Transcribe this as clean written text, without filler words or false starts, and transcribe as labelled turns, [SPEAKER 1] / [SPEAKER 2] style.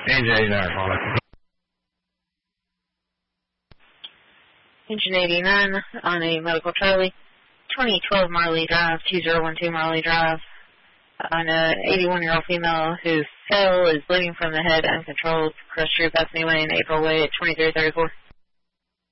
[SPEAKER 1] AJ there,
[SPEAKER 2] Engine 89 on a medical Charlie, 2012 Marley Drive, 2012 Marley Drive, on a 81-year-old female who fell, is bleeding from the head, uncontrolled, cross street Bethany Lane, April Way at 2334.